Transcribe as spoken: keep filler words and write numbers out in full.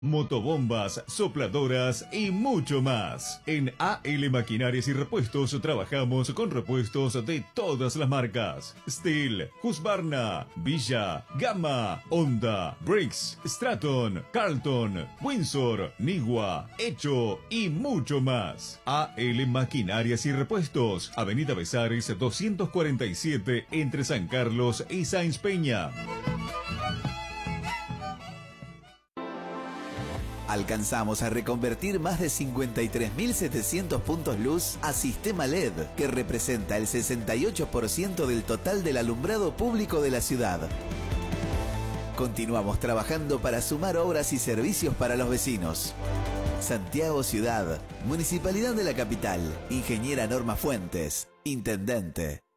motobombas, sopladoras y mucho más. En A L Maquinarias y Repuestos trabajamos con repuestos de todas las marcas: Steel, Husqvarna, Villa, Gamma, Honda, Briggs, Straton, Carlton, Windsor, Nigua, Hecho y mucho más. A L Maquinarias y Repuestos, Avenida Besares doscientos cuarenta y siete, entre San Carlos y Sáenz Peña. Alcanzamos a reconvertir más de cincuenta y tres mil setecientos puntos luz a sistema L E D, que representa el sesenta y ocho por ciento del total del alumbrado público de la ciudad. Continuamos trabajando para sumar obras y servicios para los vecinos. Santiago Ciudad, Municipalidad de la Capital, Ingeniera Norma Fuentes, Intendente.